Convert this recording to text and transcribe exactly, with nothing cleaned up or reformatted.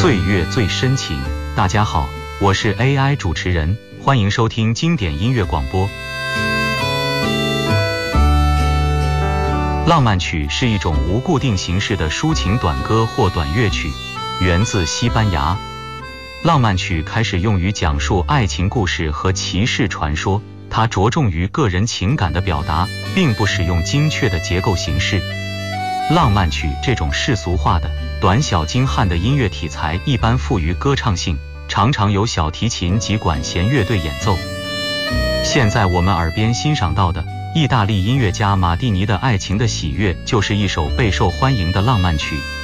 岁月最深情。大家好，我是 A I 主持人，欢迎收听经典音乐广播。浪漫曲是一种无固定形式的抒情短歌或短乐曲，源自西班牙。浪漫曲开始用于讲述爱情故事和骑士传说，它着重于个人情感的表达，并不使用精确的结构形式。浪漫曲这种世俗化的、短小精悍的音乐题材一般富于歌唱性，常常由小提琴及管弦乐队演奏。现在我们耳边欣赏到的意大利音乐家马蒂尼的《爱情的喜悦》就是一首备受欢迎的浪漫曲。